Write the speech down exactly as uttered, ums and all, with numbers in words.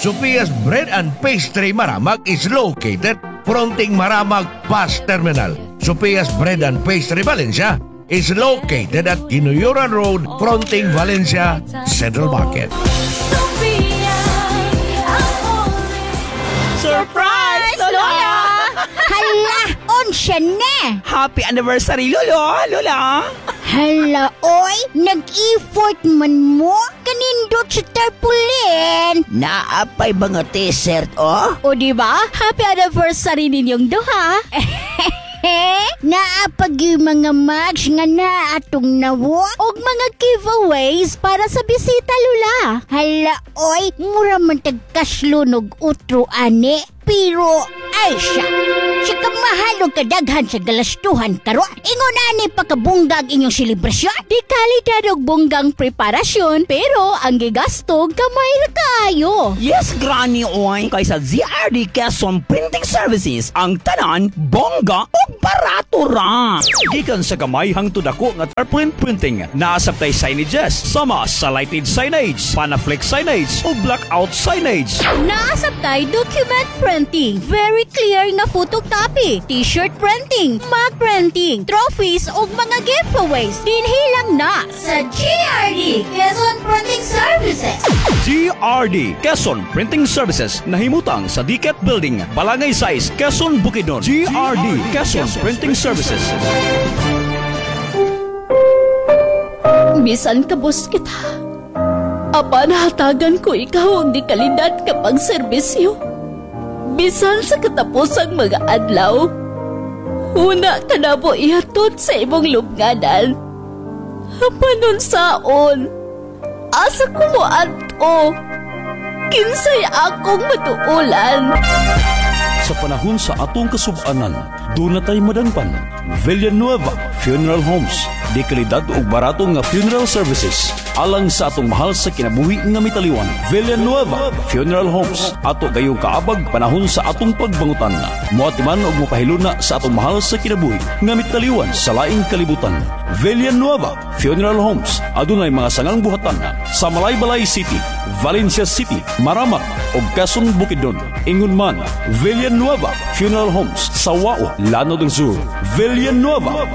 Sophia's Bread and Pastry Maramag is located fronting Maramag Bus Terminal. Sophia's Bread and Pastry Valencia is located at Ginuyuran Road fronting Valencia Central Market. Surprise, Lola! Hala, onsya na! Happy anniversary, Lolo! Lola! Hala, oy, nag-effort man mo? Kanindot sa tarpulin! Naapay ba nga t-shirt, oh? O diba? Happy anniversary ninyong duha! Naapag yung mga mugs nga na atong nawo og mga giveaways para sa bisita, Lula. Hala, oy, mura man tagkaslunog utro ane. Pero, ay siya. Siya ka mahalo kadaghan sa galastuhan karon. Ingon ani pakabunggag inyong selebrasyon. Di kalidad og bonggang preparasyon, pero ang gigasto gamay ra kaayo. Yes, Granny, oy! Kaysa Z R D Quezon Printing Services, ang tanan, bongga o barato ra. Gikan sa gamay hangtod dako nga tarpaulin printing, naasabtay signages sama sa lighted signage, panaflex signage o blackout signage. Naasabtay document printing, very clear nga photocopy, t-shirt printing, mug printing, trophies ug mga giveaways. Dinhilang na sa G R D Quezon Printing Services. G R D Quezon Printing Services nahimutang sa D C A T Building, Balangay Size, Quezon, Bukidnon. G R D Quezon Printing Services. Bisan kabus kita, apan hatagan ko ikaw ang di kalidad kapag serbisyo. Bisan sa katapusang mga adlaw, una ka na po ihatod sa imong lubnganan. Panon saon, asa ko mo ato, kinsay akong matuulan. Sa panahon sa atong kasubanan, doon na tayo madangpan. Villanueva Funeral Homes. Di kalidad o barato nga funeral services. Alang sa atong mahal sa kinabuhi nga mitaliwan. Villanueva Funeral Homes. Ato gayong kaabag panahon sa atong pagbangutan. Muatiman o mupahiluna sa atong mahal sa kinabuhi nga mitaliwan sa laing kalibutan. Villanueva Funeral Homes. Adunay mga sangang buhatan sa Malaybalay City, Valencia City, Maramag o Quezon, Bukidnon. Ingon man, Villanueva Funeral Homes sa Wao, Lanao del Sur. Villanueva